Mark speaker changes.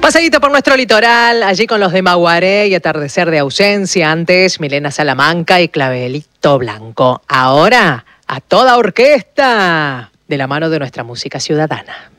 Speaker 1: Paseíto por nuestro litoral, allí con los de Maguaré y Atardecer de Ausencia. Antes, Milena Salamanca y Clavelito Blanco. Ahora, a toda orquesta, de la mano de nuestra música ciudadana.